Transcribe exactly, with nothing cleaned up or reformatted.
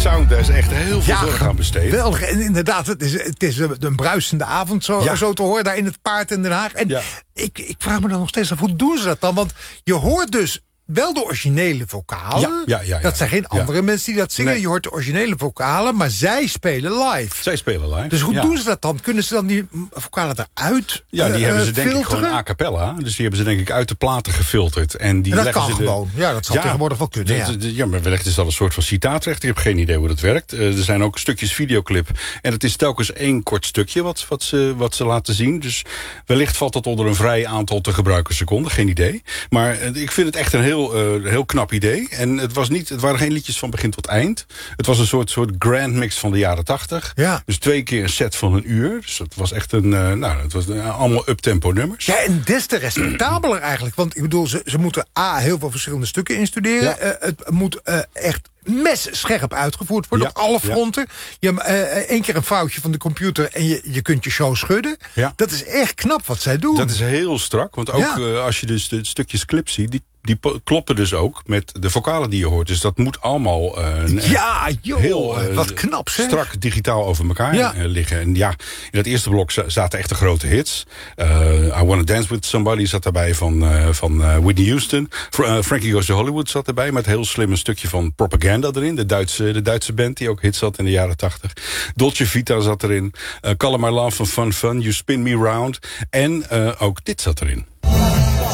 sound, daar is echt heel veel Ja, zorg aan besteed. Geweldig. En inderdaad, het is, het is een bruisende avond zo, Ja. zo te horen daar in het Paard in Den Haag. En Ja. ik, ik vraag me dan nog steeds af, hoe doen ze dat dan? Want je hoort dus wel de originele vocalen. Ja, ja, ja, ja. Dat zijn geen Ja. andere mensen die dat zingen. Nee. Je hoort de originele vocalen, maar zij spelen live. Zij spelen live. Dus hoe ja. doen ze dat dan? Kunnen ze dan die vocalen eruit Ja, die uh, hebben ze denk ik filteren? gewoon a cappella. Dus die hebben ze denk ik uit de platen gefilterd. En, die En dat leggen kan ze de- gewoon. Ja, dat zal tegenwoordig wel kunnen, dat- ja. dat- ja, maar wellicht is dat een soort van citaatrecht. Ik heb geen idee hoe dat werkt. Uh, er zijn ook stukjes videoclip. En het is telkens één kort stukje wat, wat, ze, wat ze laten zien. Dus wellicht valt dat onder een vrij aantal te gebruiken seconden. Geen idee. Maar uh, ik vind het echt een heel, uh, heel knap idee. En het, was niet, het waren geen liedjes van begin tot eind. Het was een soort, soort grand mix van de jaren tachtig. Ja. Dus twee keer een set van een uur. Dus het was echt een, uh, nou, het was uh, allemaal up-tempo nummers. Ja, en des te respectabeler eigenlijk. Want ik bedoel, ze, ze moeten A, heel veel verschillende stukken instuderen. Ja. Uh, het moet uh, echt messcherp uitgevoerd worden Ja, op alle ja. fronten. Je hebt uh, één keer een foutje van de computer en je, je kunt je show schudden. Ja. Dat is echt knap wat zij doen. Dat is heel strak, want ook Ja. uh, als je dus de stukjes clip ziet, die, die po- kloppen dus ook met de vocalen die je hoort. Dus dat moet allemaal uh, een, Ja, joh, heel uh, wat knap zeg. strak digitaal over elkaar Ja. uh, liggen. En ja, in dat eerste blok za- zaten echt de grote hits. Uh, I Wanna Dance With Somebody zat daarbij van, uh, van uh, Whitney Houston. Fra- uh, Frankie Goes to Hollywood zat erbij met heel slim een stukje van Propaganda erin. De Duitse, de Duitse band die ook hits had in de jaren tachtig. Dolce Vita zat erin. Uh, Call My Love van Fun Fun. You Spin Me Round. En uh, ook dit zat erin.